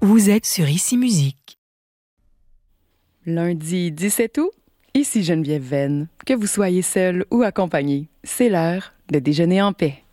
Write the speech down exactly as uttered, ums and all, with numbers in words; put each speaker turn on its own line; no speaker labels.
Vous êtes sur Ici Musique.
Lundi dix-sept août, ici Geneviève Venn. Que vous soyez seul ou accompagné, c'est l'heure de déjeuner en paix.